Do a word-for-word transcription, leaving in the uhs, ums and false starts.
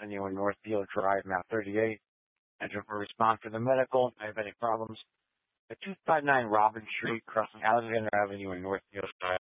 Avenue and Northfield Drive, map thirty-eight. Enter for response for the medical. If I have any problems, at two five nine Robin Street, crossing Alexander Avenue and Northfield Drive.